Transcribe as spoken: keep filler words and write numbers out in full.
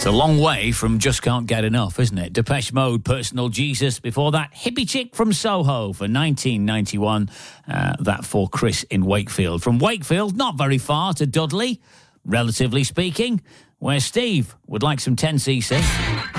It's a long way from Just Can't Get Enough, isn't it? Depeche Mode, Personal Jesus. Before that, Hippie Chick from Soho for nineteen ninety-one. Uh, that for Chris in Wakefield. From Wakefield, not very far to Dudley, relatively speaking, where Steve would like some ten C C.